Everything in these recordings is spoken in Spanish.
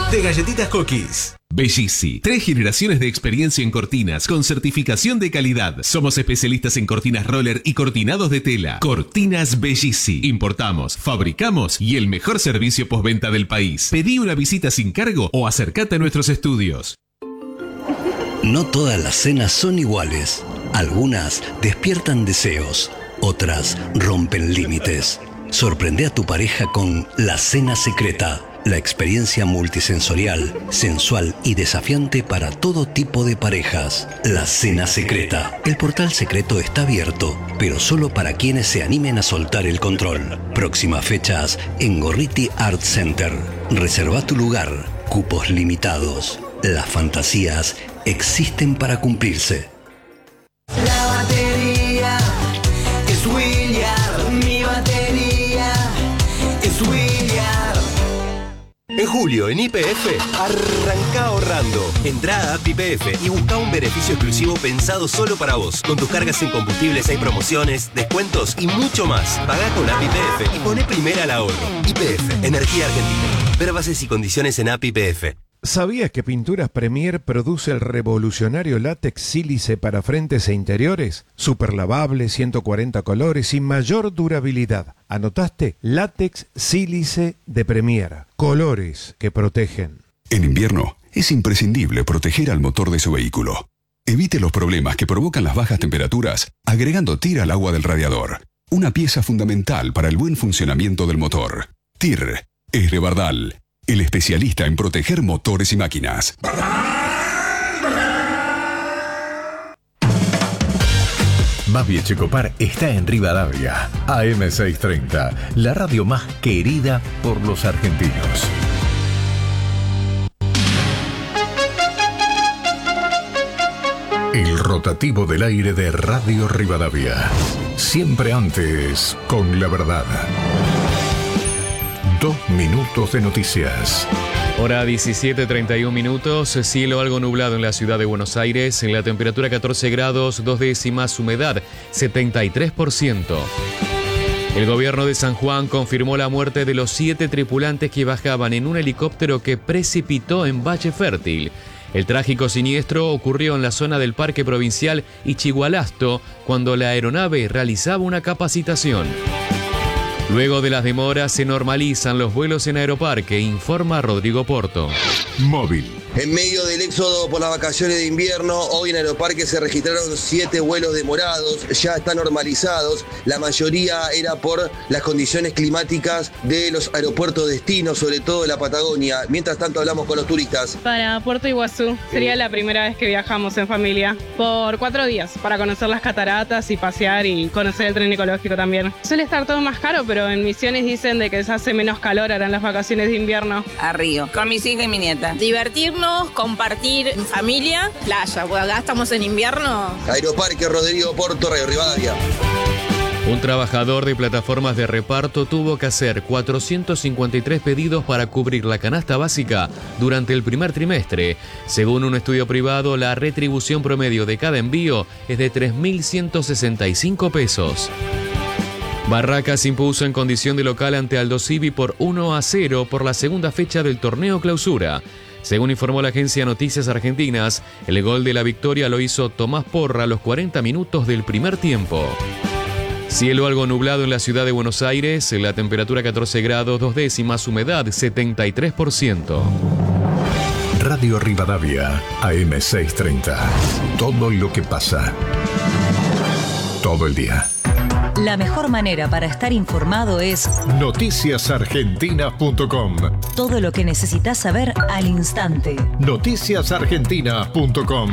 de Galletitas Cookies. Bellisi, 3 generaciones de experiencia en cortinas con certificación de calidad. Somos especialistas en cortinas roller y cortinados de tela. Cortinas Bellisi. Importamos, fabricamos y el mejor servicio postventa del país. Pedí una visita sin cargo o acércate a nuestros estudios. No todas las cenas son iguales. Algunas despiertan deseos, otras rompen límites. Sorprende a tu pareja con La Cena Secreta. La experiencia multisensorial, sensual y desafiante para todo tipo de parejas. La Cena Secreta. El portal secreto está abierto, pero solo para quienes se animen a soltar el control. Próximas fechas en Gorriti Art Center. Reserva tu lugar. Cupos limitados. Las fantasías existen para cumplirse. La batería es William. Mi batería es William. En julio, en YPF, arranca ahorrando. Entrá a App YPF y busca un beneficio exclusivo pensado solo para vos. Con tus cargas en combustibles hay promociones, descuentos y mucho más. Pagá con App YPF y poné primera al ahorro. YPF, Energía Argentina. Ver bases y condiciones en App YPF. ¿Sabías que Pinturas Premier produce el revolucionario látex sílice para frentes e interiores? Super lavable, 140 colores y mayor durabilidad. ¿Anotaste? Látex sílice de Premier. Colores que protegen. En invierno es imprescindible proteger al motor de su vehículo. Evite los problemas que provocan las bajas temperaturas agregando TIR al agua del radiador. Una pieza fundamental para el buen funcionamiento del motor. TIR es de Bardal, el especialista en proteger motores y máquinas. Babi Echecopar está en Rivadavia, AM630, la radio más querida por los argentinos. El rotativo del aire de Radio Rivadavia. Siempre antes, con la verdad. 2 minutos de noticias. Hora 17:31 minutos, cielo algo nublado en la ciudad de Buenos Aires, en la temperatura 14 grados, 2 décimas, humedad 73%. El gobierno de San Juan confirmó la muerte de los 7 tripulantes que bajaban en un helicóptero que precipitó en Valle Fértil. El trágico siniestro ocurrió en la zona del Parque Provincial Ichigualasto, cuando la aeronave realizaba una capacitación. Luego de las demoras se normalizan los vuelos en Aeroparque, informa Rodrigo Porto. Móvil. En medio del éxodo por las vacaciones de invierno, hoy en Aeroparque se registraron 7 vuelos demorados, ya están normalizados. La mayoría era por las condiciones climáticas de los aeropuertos destinos, sobre todo de la Patagonia. Mientras tanto hablamos con los turistas. Para Puerto Iguazú, sería la primera vez que viajamos en familia, por 4 días, para conocer las cataratas y pasear y conocer el tren ecológico también. Suele estar todo más caro, pero en Misiones dicen de que se hace menos calor ahora en las vacaciones de invierno. A Río, con mis hijas y mi nieta. Divertirnos, compartir en familia, playa, porque acá estamos en invierno. Aeroparque, Rodrigo Porto, Radio Rivadavia. Un trabajador de plataformas de reparto tuvo que hacer 453 pedidos para cubrir la canasta básica durante el primer trimestre. Según un estudio privado, la retribución promedio de cada envío es de 3.165 pesos. Barracas impuso en condición de local ante Aldo Civi por 1-0 por la segunda fecha del torneo clausura. Según informó la agencia Noticias Argentinas, el gol de la victoria lo hizo Tomás Porra a los 40 minutos del primer tiempo. Cielo algo nublado en la ciudad de Buenos Aires, la temperatura 14 grados, 2 décimas, humedad 73%. Radio Rivadavia, AM630. Todo lo que pasa. Todo el día. La mejor manera para estar informado es noticiasargentina.com. Todo lo que necesitas saber al instante. Noticiasargentina.com.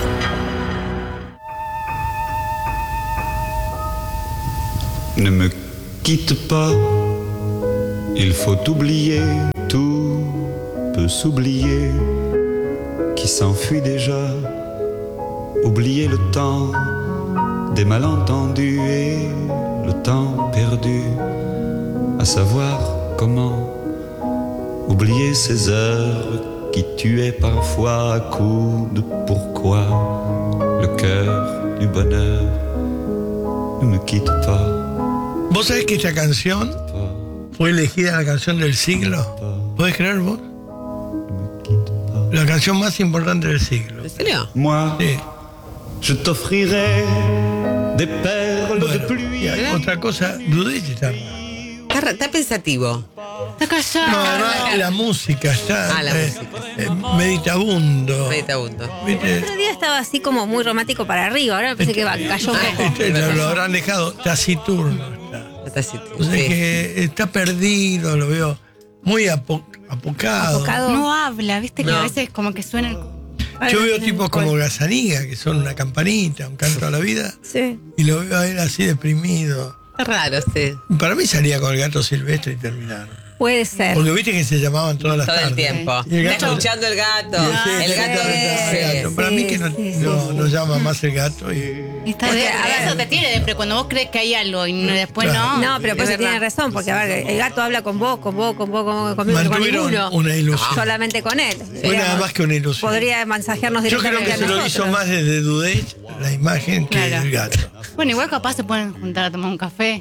Ne me quitte pas, il faut oublier, tout peut s'oublier, qui s'enfuit déjà, oublier le temps des malentendus et le temps perdu, à savoir comment oublier ces heures qui tuaient parfois à coups de pourquoi le cœur du bonheur ne me quitte pas. ¿Vos sabés que esta canción fue elegida la canción del siglo? ¿Podés creer vos? La canción más importante del siglo. ¿En serio? Moi, Sí. je t'offrirai des perles de pluie. Y hay otra cosa, Dudich está. Está pensativo. Está callado. No, además la música está. La música. Meditabundo. El otro día estaba así como muy romántico para arriba. Ahora me parece que cayó un poco. Lo habrán dejado taciturno. O sea que está perdido, lo veo muy apocado. No habla, viste que a veces como que suena. Yo veo tipos como Gazzaniga, que son una campanita, un canto a la vida. Sí. Y lo veo a él así deprimido. Es raro, sí. Para mí salía con el gato silvestre y terminaron. Puede ser. Porque viste que se llamaban todas las Todo tardes. el tiempo. Y el Está gato- escuchando el gato. El gato. Para mí que no llama más el gato. Está bien, eso te tiene depre cuando vos crees que hay algo y después Claro. no. No, pero pues tiene razón, porque a ver, el gato habla con vos, conmigo, con Mantuvieron ninguno. una ilusión. Solamente con él. Fue nada más que una ilusión. Podría mensajearnos Yo creo directamente que a se lo nosotros. hizo más desde Dudech la imagen que Claro. el gato. Bueno, igual capaz se pueden juntar a tomar un café.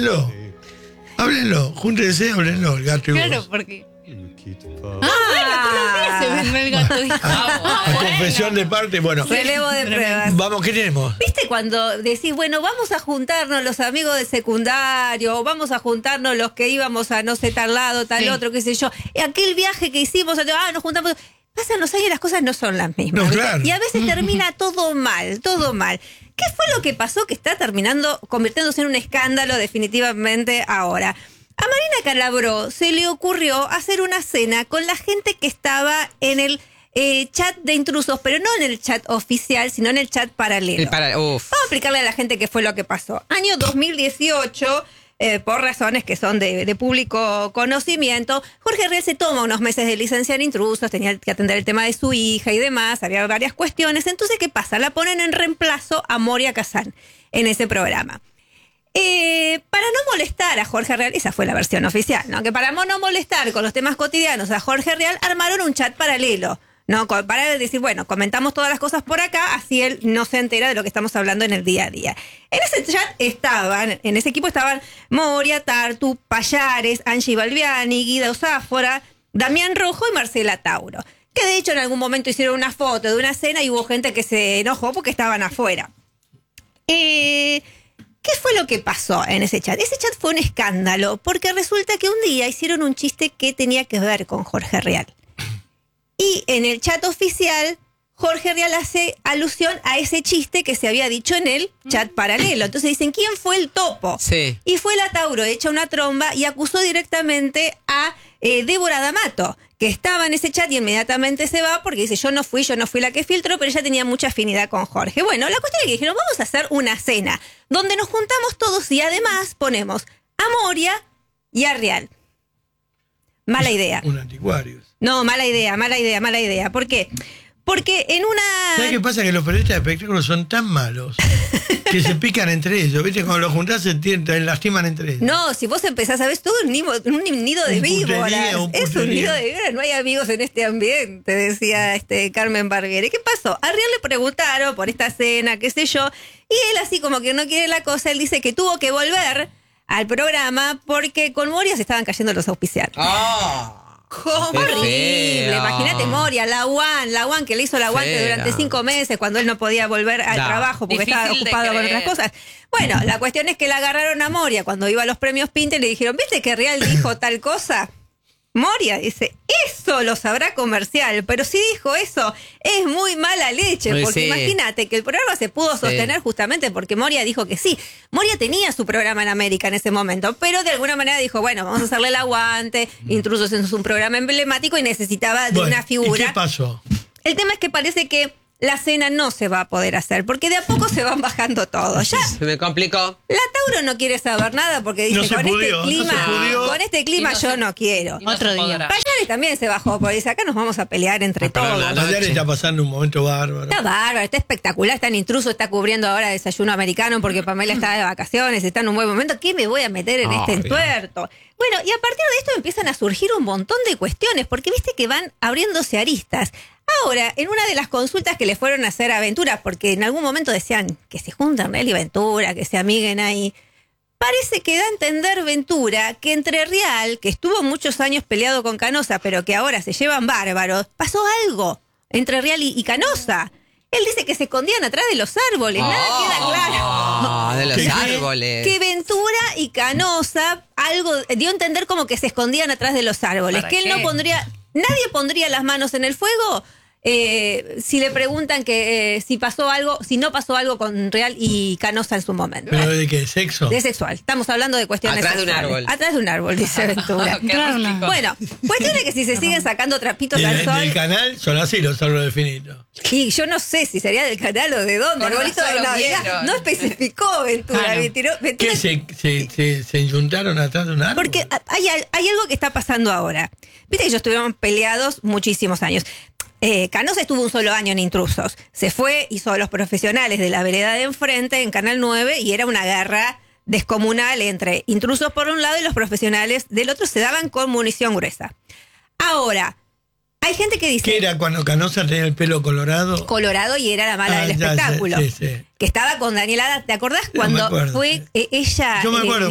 Háblenlo, júntense, háblenlo, el gato y Claro, vos. porque. Bueno, todos los días se vende el gato. A confesión de parte, bueno. Relevo de pruebas. Vamos, ¿qué tenemos? ¿Viste cuando decís, bueno, vamos a juntarnos los amigos de secundario, o vamos a juntarnos los que íbamos a no sé tal lado, tal otro, qué sé yo? Aquel viaje que hicimos, nos juntamos. Pasan los años y las cosas no son las mismas. No, ¿viste? claro. Y a veces termina todo mal, todo mal. ¿Qué fue lo que pasó que está convirtiéndose en un escándalo definitivamente ahora? A Marina Calabró se le ocurrió hacer una cena con la gente que estaba en el chat de intrusos, pero no en el chat oficial, sino en el chat paralelo. Vamos a explicarle a la gente qué fue lo que pasó. Año 2018, por razones que son de público conocimiento, Jorge Rial se toma unos meses de licencia en intrusos, tenía que atender el tema de su hija y demás, había varias cuestiones. Entonces, ¿qué pasa? La ponen en reemplazo a Moria Kazan en ese programa. Para no molestar a Jorge Rial, esa fue la versión oficial, ¿no? Que para no molestar con los temas cotidianos a Jorge Rial, armaron un chat paralelo, ¿no? Para decir, bueno, comentamos todas las cosas por acá, así él no se entera de lo que estamos hablando en el día a día. En ese chat en ese equipo estaban Moria, Tartu, Payares, Angie Balbiani, Guida Osáfora, Damián Rojo y Marcela Tauro. Que de hecho en algún momento hicieron una foto de una cena y hubo gente que se enojó porque estaban afuera. ¿Qué fue lo que pasó en ese chat? Ese chat fue un escándalo porque resulta que un día hicieron un chiste que tenía que ver con Jorge Rial. Y en el chat oficial, Jorge Rial hace alusión a ese chiste que se había dicho en el chat paralelo. Entonces dicen, ¿quién fue el topo? Sí. Y fue la Tauro hecha una tromba y acusó directamente a Débora D'Amato, que estaba en ese chat y inmediatamente se va porque dice, yo no fui la que filtró, pero ella tenía mucha afinidad con Jorge. Bueno, la cuestión es que dijeron, vamos a hacer una cena donde nos juntamos todos y además ponemos a Moria y a Rial. Mala idea. Un anticuario. No, mala idea. ¿Por qué? Porque en una... ¿Sabes qué pasa? Que los periodistas de espectáculos son tan malos que se pican entre ellos. ¿Viste? Cuando los juntás se lastiman entre ellos. No, si vos empezás a ver todo un nido de víboras. Es un nido de víboras, no hay amigos en este ambiente, decía Carmen Barbieri. ¿Qué pasó? A Rial le preguntaron por esta cena, qué sé yo, y él así como que no quiere la cosa, él dice que tuvo que volver al programa porque con Moria se estaban cayendo los auspiciantes. ¿Cómo? Horrible. Imagínate Moria, la One que le hizo el aguante durante 5 meses cuando él no podía volver al trabajo porque estaba ocupado con otras cosas. Bueno, la cuestión es que la agarraron a Moria cuando iba a los premios Pinter y le dijeron, ¿viste que Rial dijo tal cosa? Moria dice, eso lo sabrá Comercial, pero si dijo eso, es muy mala leche, porque imagínate que el programa se pudo sostener justamente porque Moria dijo que sí. Moria tenía su programa en América en ese momento, pero de alguna manera dijo, bueno, vamos a hacerle el aguante, Intrusos es un programa emblemático y necesitaba de una figura. ¿Y qué pasó? El tema es que parece que la cena no se va a poder hacer, porque de a poco se van bajando todos. Ya se me complicó. La Tauro no quiere saber nada porque dice, con este clima yo no quiero. Otro día. Payares también se bajó, porque dice, acá nos vamos a pelear entre todos. Payares está pasando un momento bárbaro. Está bárbaro, está espectacular, está en Intruso, está cubriendo ahora Desayuno Americano porque Pamela está de vacaciones, está en un buen momento. ¿Qué me voy a meter en este entuerto? Bueno, y a partir de esto empiezan a surgir un montón de cuestiones, porque viste que van abriéndose aristas. Ahora, en una de las consultas que le fueron a hacer a Ventura, porque en algún momento decían que se juntan Rial y Ventura, que se amiguen ahí. Parece que da a entender Ventura que entre Real, que estuvo muchos años peleado con Canosa, pero que ahora se llevan bárbaros, pasó algo entre Real y Canosa. Él dice que se escondían atrás de los árboles, nada queda claro. De los árboles. Que Ventura y Canosa algo dio a entender como que se escondían atrás de los árboles, que él no pondría, nadie pondría las manos en el fuego. Si le preguntan que si pasó algo, si no pasó algo con Real y Canosa en su momento. ¿Pero de qué? ¿Sexo? De sexual. Estamos hablando de cuestiones Atrás de un sexuales. árbol. Atrás de un árbol, dice Ventura. Bueno, cuestión es que si se siguen sacando trapitos al sol. Del canal son así los árboles finitos. Y yo no sé si sería del canal o de dónde. Arbolito de Navidad. No especificó Ventura. Ventura. ¿Qué? ¿Se enjuntaron atrás de un árbol? Porque hay algo que está pasando ahora. Viste que ellos estuvieron peleados muchísimos años. Canosa estuvo un solo año en Intrusos. Se fue, hizo Los Profesionales de la vereda de enfrente en Canal 9 y era una guerra descomunal entre Intrusos por un lado y Los Profesionales del otro. Se daban con munición gruesa. Ahora, hay gente que dice... ¿Qué era cuando Canosa tenía el pelo colorado? Colorado y era la mala del espectáculo. Sí. Que estaba con Daniela. ¿Te acordás cuando fue ella... Yo me acuerdo,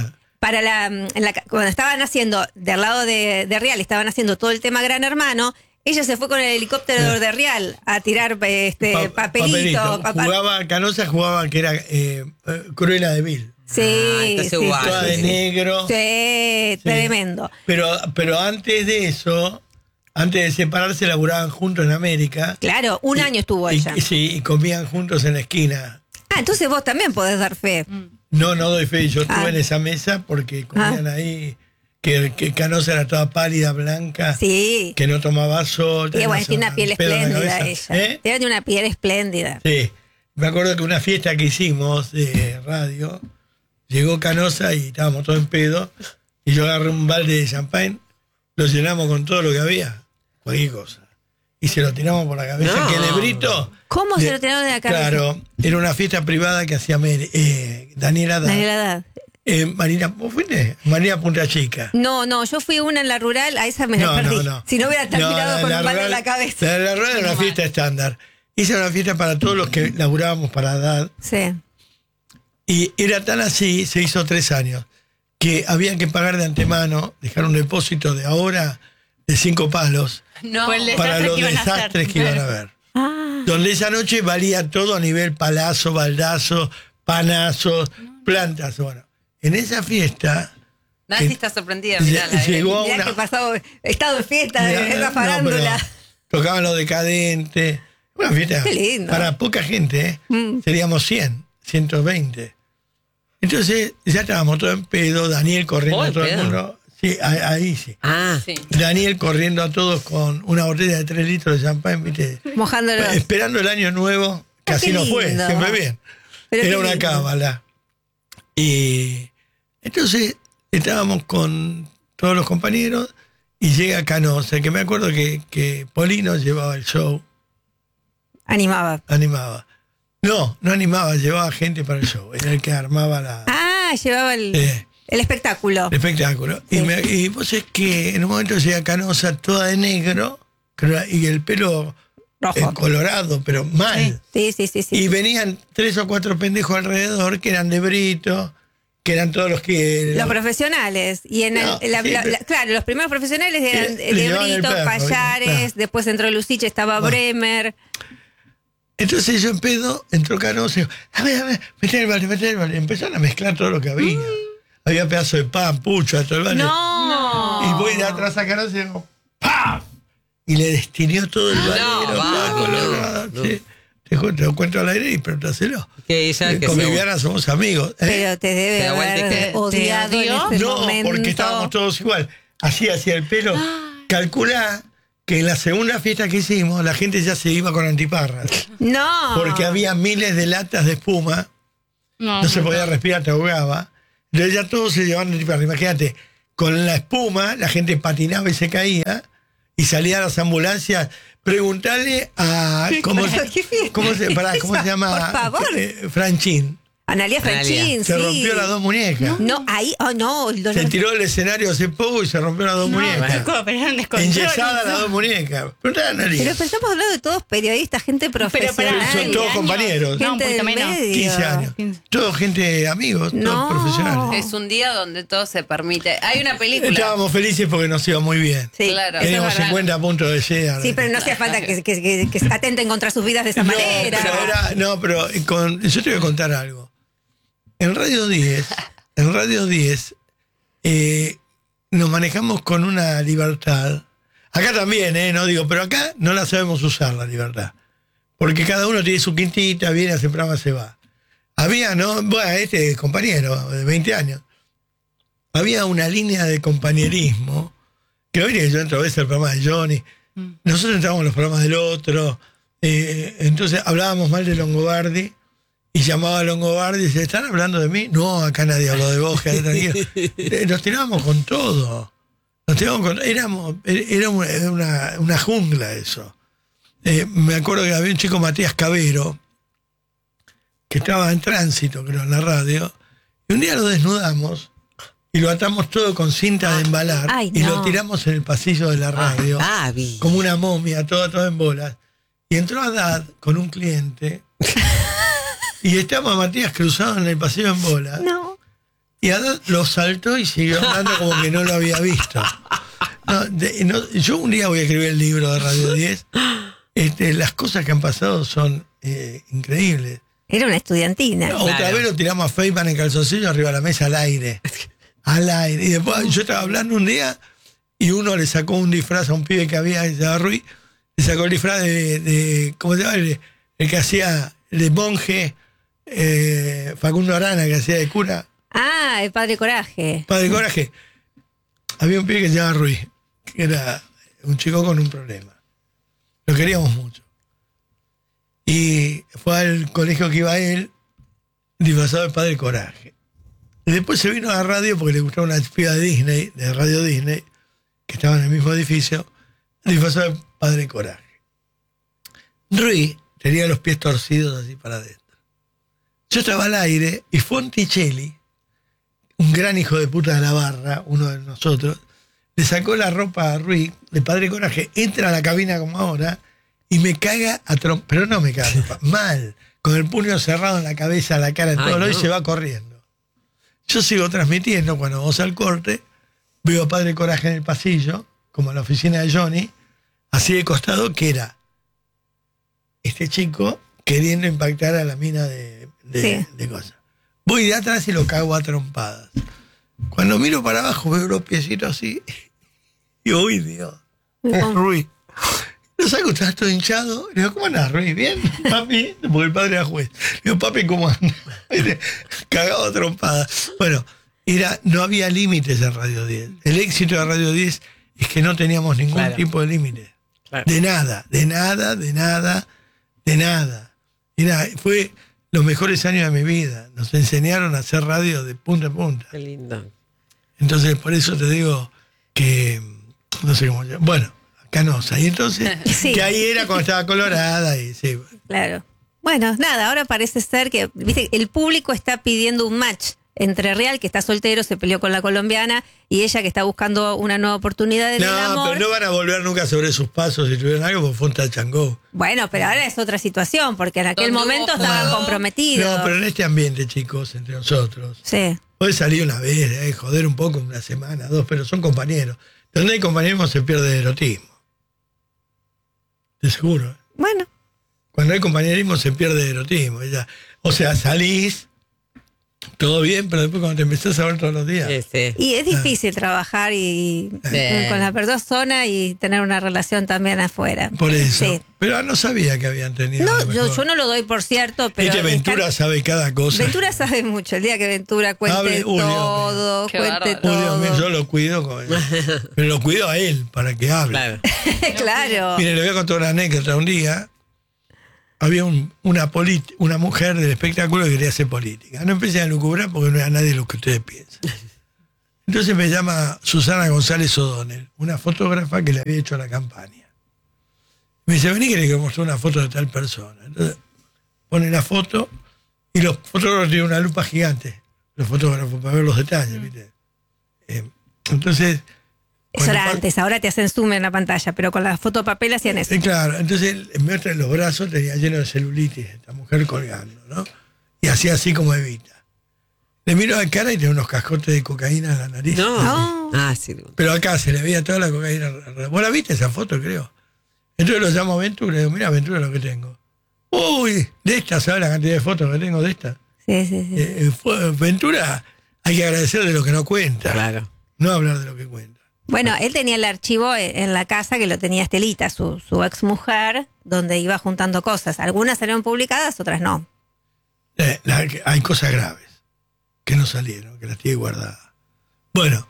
cuando estaban haciendo, del lado de Real, estaban haciendo todo el tema Gran Hermano. Ella se fue con el helicóptero de Real a tirar papelito. Canosa jugaba que era Cruella de Vil. Sí, toda de negro. Sí, tremendo. Pero antes de eso, antes de separarse, laburaban juntos en América. Claro, un año estuvo ella. Y comían juntos en la esquina. Entonces vos también podés dar fe. No doy fe. Yo estuve en esa mesa porque comían ahí... Que Canosa era toda pálida, blanca, que no tomaba sol. Y bueno, tiene una piel espléndida ella. Tiene una piel espléndida. Sí. Me acuerdo que una fiesta que hicimos de radio, llegó Canosa y estábamos todos en pedo, y yo agarré un balde de champán, lo llenamos con todo lo que había, cualquier cosa. Y se lo tiramos por la cabeza, que el hebrito... ¿Cómo se lo tiraron de la cabeza? Claro, era una fiesta privada que hacía Daniela Haddad. Marina, ¿vos fuiste? Marina Punta Chica. No, yo fui una en la rural, a esa me la perdí. Si no hubiera terminado con un balde en la cabeza. La rural era una fiesta estándar. Esa era una fiesta para todos los que laburábamos para Haddad. Sí. Y era tan así, se hizo 3 años, que había que pagar de antemano, dejar un depósito de ahora de 5 palos para los desastres que iban a haber. Donde esa noche valía todo a nivel palazo, baldazo, panazos, plantas, bueno. En esa fiesta... Nancy está sorprendida, mirala. Llegó mirá que pasó, estado de fiesta, de esa farándula. Tocaban los Decadentes. Una fiesta para poca gente, seríamos 100, 120. Entonces ya estábamos todos en pedo, Daniel corriendo a todo el mundo. Sí, ahí sí. Sí. Daniel corriendo a todos con una botella de 3 litros de champán, ¿viste? Mojándolos. Esperando el año nuevo, que así no fue, siempre bien. Era una cábala. Y entonces estábamos con todos los compañeros y llega Canosa, que me acuerdo que Polino llevaba el show. Animaba. No animaba, llevaba gente para el show. Era el que armaba la... llevaba el espectáculo. El espectáculo. Sí. Y vos es que en un momento llega Canosa toda de negro y el pelo... rojo. Colorado, pero mal. Sí. Y venían 3 o 4 pendejos alrededor que eran de Brito, que eran todos los que... Los profesionales. Y claro, los primeros profesionales eran de Brito, Payares, después entró Lucich, estaba Bremer. Entonces yo en pedo, entró Canosa y dijo, a ver, meté el balde. Empezaron a mezclar todo lo que había. Había pedazos de pan, pucho, todo el balde. ¡No! Y voy de atrás a Canosa y digo, ¡pam! Y le destinió todo el balde. Te lo cuento al aire y pregúntaselo. Con Viviana somos amigos. Pero te debe haber odiado en ese momento. Porque estábamos todos igual. Así hacía el pelo. Calculá que en la segunda fiesta que hicimos la gente ya se iba con antiparras. No. Porque había miles de latas de espuma. No se podía respirar, te ahogaba. Entonces ya todos se llevaban antiparras. Imagínate, con la espuma la gente patinaba y se caía. Y salían las ambulancias. Preguntarle a... ¿Cómo se llama? Por favor. Franchín. Analía Franchín, Se rompió las dos muñecas. No, ahí, el dolor. Se tiró del escenario hace poco y se rompió las dos muñecas. Pero eran descontrol. Enyesadas las dos muñecas. Pero estamos hablando de todos periodistas, gente profesional. Son todos compañeros. Gente del medio. 15 años. Todos gente amigos, todos profesionales. Es un día donde todo se permite. Hay una película. Estábamos felices porque nos iba muy bien. Sí, claro. Teníamos 50 puntos de llegar. Sí, pero no hacía falta que atenten contra sus vidas de esa manera. Pero yo te voy a contar algo. En Radio 10, nos manejamos con una libertad. Acá también, no digo, pero acá no la sabemos usar, la libertad. Porque cada uno tiene su quintita, viene a hacer programa, se va. Había, este compañero de 20 años, había una línea de compañerismo, que hoy yo entro a veces al programa de Johnny, nosotros entramos en los programas del otro, entonces hablábamos mal de Longobardi, y llamaba a Longobardi y decía, ¿están hablando de mí? No, acá nadie habló de vos, quedate tranquilo. Nos tirábamos con todo. Era una jungla eso. Me acuerdo que había un chico, Matías Cabero, que estaba en tránsito, creo, en la radio, y un día lo desnudamos y lo atamos todo con cinta de embalar y lo tiramos en el pasillo de la radio, como una momia, todo en bolas. Y entró Haddad con un cliente... Y estaba Matías cruzado en el pasillo en bola. No. Y Haddad lo saltó y siguió hablando como que no lo había visto. Yo un día voy a escribir el libro de Radio 10. Las cosas que han pasado son increíbles. Era una estudiantina. Otra vez lo tiramos a Feynman en calzoncillo arriba de la mesa al aire. Y después yo estaba hablando un día y uno le sacó un disfraz a un pibe que había, se llama Ruiz, le sacó el disfraz de ¿cómo se llama? El que hacía de monje. Facundo Arana, que hacía de cura. El Padre Coraje. Padre Coraje. Había un pibe que se llamaba Ruiz, que era un chico con un problema. Lo queríamos mucho. Y fue al colegio que iba él, disfrazado de Padre Coraje. Y después se vino a la radio porque le gustaba una espía de Disney, de Radio Disney, que estaba en el mismo edificio, disfrazado de Padre Coraje. Ruiz tenía los pies torcidos así para adentro. Yo estaba al aire y Fonticelli, un gran hijo de puta de la barra, uno de nosotros, le sacó la ropa a Ruiz, de Padre Coraje, entra a la cabina como ahora y me caga pero no me caga, mal, con el puño cerrado en la cabeza, la cara, en todo lo y se va corriendo. Yo sigo transmitiendo, cuando vamos al corte, veo a Padre Coraje en el pasillo, como en la oficina de Johnny, así de costado, que era este chico queriendo impactar a la mina de cosas. Voy de atrás y lo cago a trompadas. Cuando miro para abajo veo los piecitos así y digo, uy Dios, es Ruiz. Lo saco, estás todo hinchado. Le digo, ¿cómo andás, Ruiz? ¿Bien, papi? Porque el padre era juez. Le digo, papi, ¿cómo andas? Cagado a trompadas. Bueno, no había límites en Radio 10. El éxito de Radio 10 es que no teníamos ningún tipo de límite. Claro. De nada. Fue los mejores años de mi vida. Nos enseñaron a hacer radio de punta a punta. Qué lindo. Entonces, por eso te digo que no sé cómo. Bueno, Canosa. Y entonces, que ahí era cuando estaba colorada. Y sí. Claro. Bueno, nada, ahora parece ser que, viste, el público está pidiendo un match entre Real, que está soltero, se peleó con la colombiana, y ella que está buscando una nueva oportunidad en el amor. No, pero no van a volver nunca sobre sus pasos si tuvieron algo, porque fue un tachangó. Bueno, pero ahora es otra situación, porque en aquel momento estaban comprometidos. No, pero en este ambiente, chicos, entre nosotros. Sí. Puede salir una vez, joder un poco, una semana, dos, pero son compañeros. Donde hay compañerismo se pierde el erotismo. De seguro. Bueno. Cuando hay compañerismo se pierde el erotismo. O sea, salís, todo bien, pero después cuando te empezás a ver todos los días. Sí. Y es difícil trabajar con la persona y tener una relación también afuera. Por eso. Sí. Pero no sabía que habían tenido. No, yo no lo doy por cierto, pero. Es que Ventura sabe cada cosa. Ventura sabe mucho. El día que Ventura cuente todo, cuente todo. Yo lo cuido, pero lo cuido a él para que hable. Claro. Mire, le voy a contar una anécdota. Un día había una mujer del espectáculo que quería hacer política. No empecé a lucubrar porque no era nadie lo que ustedes piensan. Entonces me llama Susana González O'Donnell, una fotógrafa que le había hecho la campaña. Me dice, vení que le quiero mostrar una foto de tal persona. Entonces pone la foto y Y los fotógrafos tienen una lupa gigante, los fotógrafos, para ver los detalles, ¿viste? Entonces... Eso era antes, ahora te hacen zoom en la pantalla, pero con la fotopapel hacían eso. Claro, entonces en vez de los brazos tenía lleno de celulitis, esta mujer colgando, ¿no? Y hacía así como Evita. Le miro la cara y tiene unos cascotes de cocaína en la nariz. No. Ah, sí. Pero acá se le veía toda la cocaína. ¿Vos la viste esa foto, creo? Entonces lo llamo a Ventura y le digo, mira, Ventura, lo que tengo. Uy, de esta, ¿sabes la cantidad de fotos que tengo de esta? Sí. Ventura, hay que agradecer de lo que no cuenta. Claro. No hablar de lo que cuenta. Bueno, él tenía el archivo en la casa que lo tenía Estelita, su ex mujer, donde iba juntando cosas. Algunas salieron publicadas, otras no. Hay cosas graves que no salieron, que las tiene guardadas. Bueno,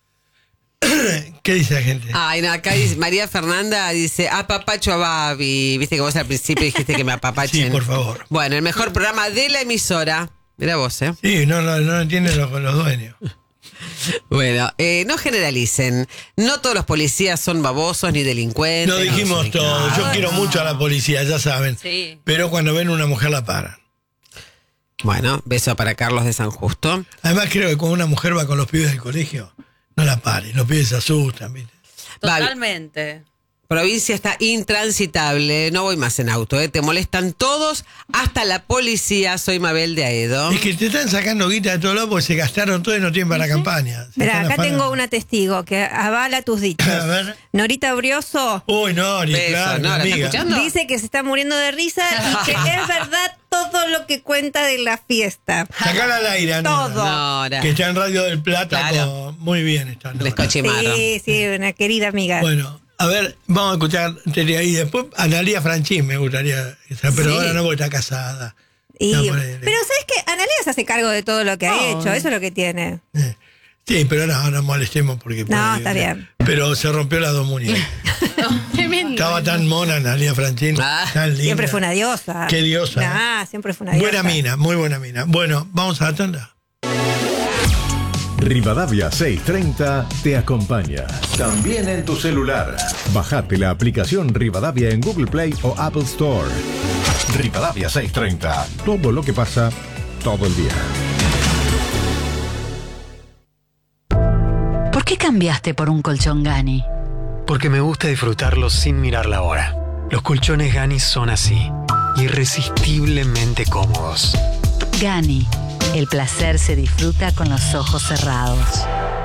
¿qué dice la gente? Ay, no, acá dice, María Fernanda dice, apapacho a Babi. Viste que vos al principio dijiste que me apapachen. Sí, por favor. Bueno, el mejor programa de la emisora. Mira vos, ¿eh? Sí, no entienden los dueños. Bueno, no generalicen. No todos los policías son babosos ni delincuentes. No dijimos todo. Yo quiero mucho a la policía, ya saben. Sí. Pero cuando ven una mujer la paran. Bueno, beso para Carlos de San Justo. Además creo que cuando una mujer va con los pibes del colegio, no la paren. Los pibes se asustan, ¿viste? Totalmente. Provincia está intransitable, no voy más en auto, te molestan todos, hasta la policía. Soy Mabel de Aedo. Es que te están sacando guita de todos lados porque se gastaron todo y no tienen para la campaña. Mira, acá tengo una testigo que avala tus dichos. A ver. Norita Brioso. Uy, Nori, claro, Nora, amiga. ¿está escuchando? Dice que se está muriendo de risa y que es verdad todo lo que cuenta de la fiesta. Sacala al aire, Nora. Todo. Nora. Que está en Radio del Plata. Claro. Muy bien está Nora. Les cochimaron. Sí, una querida amiga. Bueno, a ver, vamos a escuchar ahí. Después Analía Franchín me gustaría, pero ahora no, porque está casada. Pero ¿sabes qué? Analia se hace cargo de todo lo que ha hecho, eso es lo que tiene. Sí, pero no molestemos porque... No, está bien. Pero se rompió las dos muñecas. Estaba tan mona Analia Franchín, tan linda. Siempre fue una diosa. Qué diosa. Siempre fue una diosa. Buena mina, muy buena mina. Bueno, vamos a la tanda. Rivadavia 630 te acompaña. También en tu celular. Bajate la aplicación Rivadavia en Google Play o Apple Store. Rivadavia 630. Todo lo que pasa todo el día. ¿Por qué cambiaste por un colchón Gani? Porque me gusta disfrutarlos sin mirar la hora. Los colchones Gani son así, irresistiblemente cómodos. Gani, el placer se disfruta con los ojos cerrados.